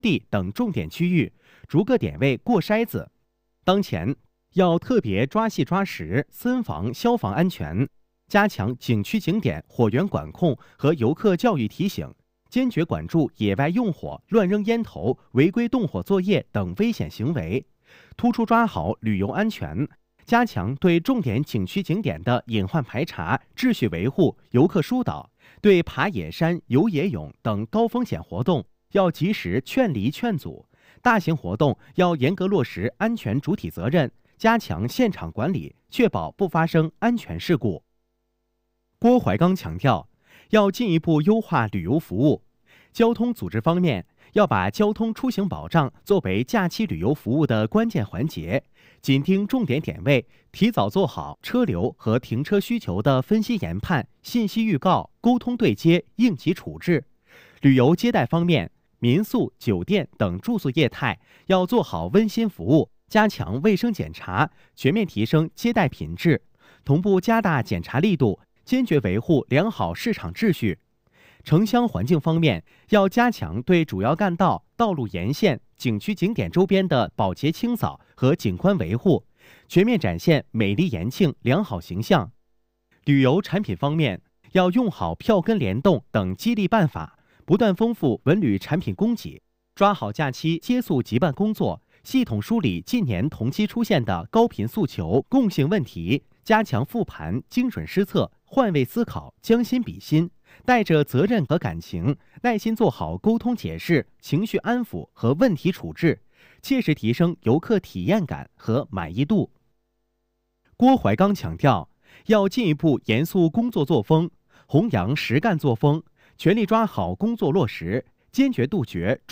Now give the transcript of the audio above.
地等重点区域，逐个点位过筛子。当前要特别抓细抓实森防消防安全，加强景区景点火源管控和游客教育提醒，坚决管住野外用火、乱扔烟头、违规动火作业等危险行为，突出抓好旅游安全，加强对重点景区景点的隐患排查、秩序维护、游客疏导，对爬野山、游野泳等高风险活动要及时劝离劝阻，大型活动要严格落实安全主体责任，加强现场管理，确保不发生安全事故。郭怀刚强调，要进一步优化旅游服务。交通组织方面，要把交通出行保障作为假期旅游服务的关键环节，紧盯重点点位，提早做好车流和停车需求的分析研判、信息预告、沟通对接、应急处置。旅游接待方面，民宿、酒店等住宿业态要做好温馨服务，加强卫生检查，全面提升接待品质，同步加大检查力度，坚决维护良好市场秩序。城乡环境方面，要加强对主要干道、道路沿线、景区景点周边的保洁清扫和景观维护，全面展现美丽延庆良好形象。旅游产品方面，要用好票根联动等激励办法，不断丰富文旅产品供给，抓好假期接宿急办工作，系统梳理近年同期出现的高频诉求、共性问题，加强复盘、精准施策、换位思考、将心比心，带着责任和感情，耐心做好沟通解释、情绪安抚和问题处置，切实提升游客体验感和满意度。郭怀刚强调，要进一步严肃工作作风，弘扬实干作风，全力抓好工作落实，坚决杜绝